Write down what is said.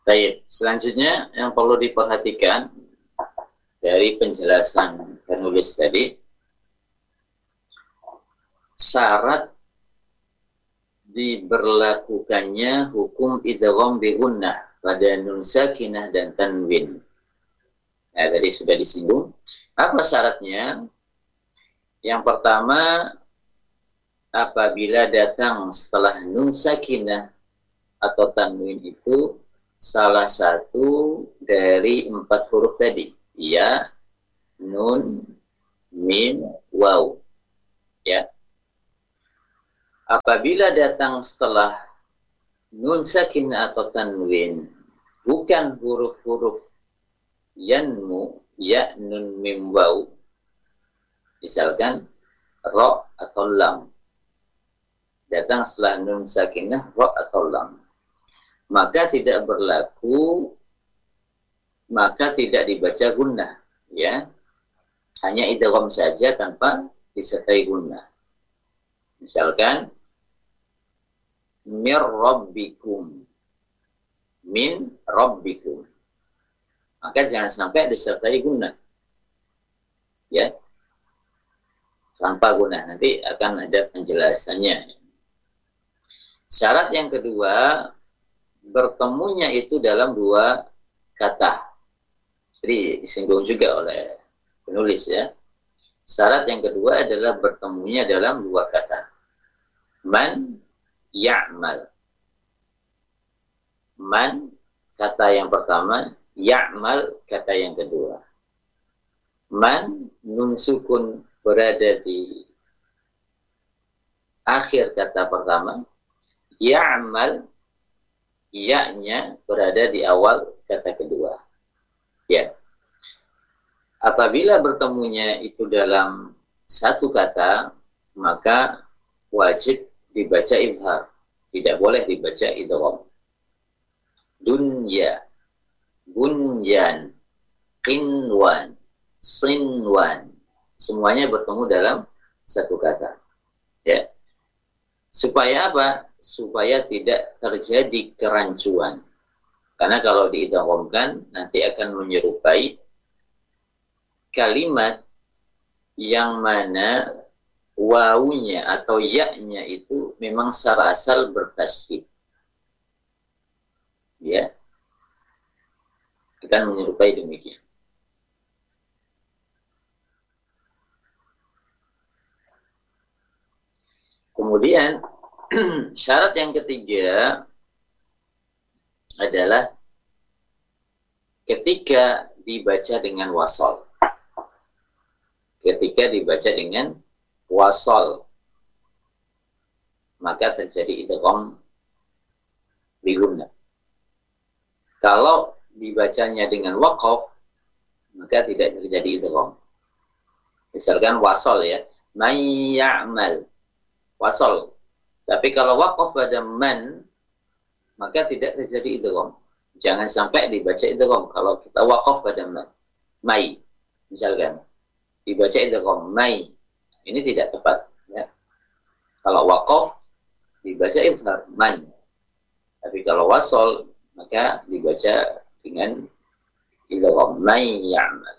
Baik, selanjutnya yang perlu diperhatikan dari penjelasan penulis tadi, syarat diberlakukannya hukum idgham bi gunnah pada nun sakinah dan tanwin. Nah, tadi sudah disinggung. Apa syaratnya? Yang pertama, apabila datang setelah nun sakinah atau tanwin itu salah satu dari 4 huruf tadi, ya, nun, mim, waw, ya. Apabila datang setelah nun sakinah atau tanwin bukan huruf-huruf yanmu, ya, nun, mim, waw, misalkan ro atau lam, datang setelah nun sakinah, ro atau lam, maka tidak berlaku, maka tidak dibaca gunnah, ya, hanya idgham saja tanpa disertai gunnah. Misalkan mir rabbikum, min rabbikum, maka jangan sampai disertai gunnah, ya, tanpa gunnah. Nanti akan ada penjelasannya. Syarat yang kedua, bertemunya itu dalam 2 kata. Jadi disinggung juga oleh penulis, ya. Syarat yang kedua adalah bertemunya dalam 2 kata. Man ya'mal. Man kata yang pertama, ya'mal kata yang kedua. Man nun sukun berada di akhir kata pertama, ya'mal ya-nya berada di awal kata kedua. Ya. Apabila bertemunya itu dalam 1 kata, maka wajib dibaca izhar, tidak boleh dibaca idgham. Dunya, bunyan, qinwan, sinwan, semuanya bertemu dalam 1 kata. Ya. Supaya apa? Supaya tidak terjadi kerancuan. Karena kalau diidghamkan nanti akan menyerupai kalimat yang mana wawunya atau ya-nya itu memang secara asal bertasydid. Ya. Akan menyerupai demikian. Kemudian syarat yang ketiga adalah ketika dibaca dengan wasol. Ketika dibaca dengan wasol, maka terjadi idgham bi gunnah. Kalau dibacanya dengan waqaf, maka tidak terjadi idgham. Misalkan wasol, ya, may ya'mal, wasol. Tapi kalau waqaf pada man, maka tidak terjadi idgham. Jangan sampai dibaca idgham kalau kita waqaf pada man. May, misalkan dibaca idgham may, ini tidak tepat, ya. Kalau waqaf dibaca izhar man. Tapi kalau wasol maka dibaca dengan idgham may ya'mal.